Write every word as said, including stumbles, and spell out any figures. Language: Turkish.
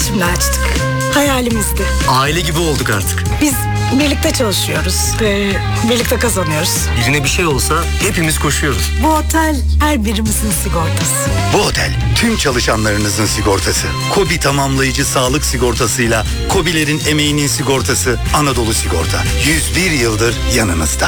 şimdi açtık. Hayalimizdi. Aile gibi olduk artık. Biz birlikte çalışıyoruz. Ee, birlikte kazanıyoruz. Birine bir şey olsa hepimiz koşuyoruz. Bu otel her birimizin sigortası. Bu otel tüm çalışanlarınızın sigortası. KOBİ tamamlayıcı sağlık sigortasıyla KOBİ'lerin emeğinin sigortası Anadolu Sigorta. yüz bir yıldır yanınızda.